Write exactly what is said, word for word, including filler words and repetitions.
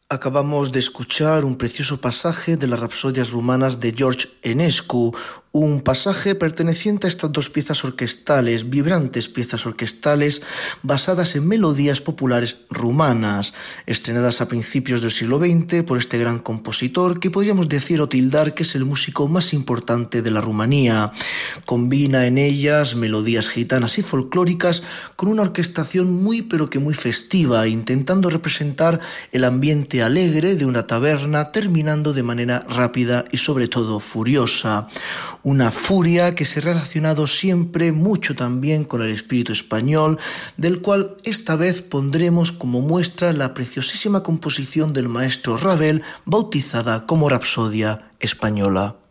Acabamos de escuchar un precioso pasaje de las Rapsodias Rumanas de George Enescu, un pasaje perteneciente a estas dos piezas orquestales, vibrantes piezas orquestales basadas en melodías populares rumanas, estrenadas a principios del siglo veinte por este gran compositor que podríamos decir o tildar que es el músico más importante de la Rumanía. Combina en ellas melodías gitanas y folclóricas con una orquestación muy pero que muy festiva, intentando representar el ambiente alegre de una taberna, terminando de manera rápida y sobre todo furiosa. Una furia que se ha relacionado siempre mucho también con el espíritu español, del cual esta vez pondremos como muestra la preciosísima composición del maestro Ravel, bautizada como Rapsodia Española.